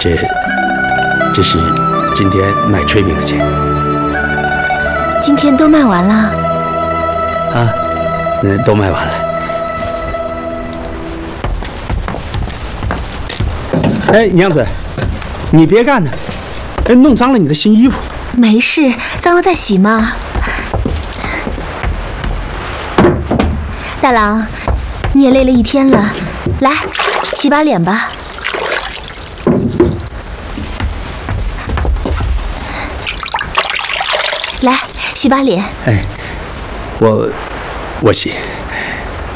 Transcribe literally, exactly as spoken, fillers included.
这这是今天卖炊饼的钱。 今天都卖完了？ 啊，那都卖完了。哎，娘子，你别干呢，哎，弄脏了你的新衣服。 没事，脏了再洗嘛。大郎，你也累了一天了，来，洗把脸吧。来，洗把脸。 哎，我我洗。